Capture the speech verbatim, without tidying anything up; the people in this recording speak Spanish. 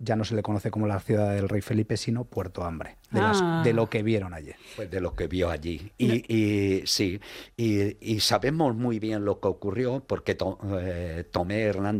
ya no se le conoce como la ciudad del rey Felipe, sino Puerto Hambre, de, Ah. las, de lo que vieron allí. Pues de lo que vio allí. Y, y sí, y, y sabemos muy bien lo que ocurrió porque to, eh, Tomé Hernández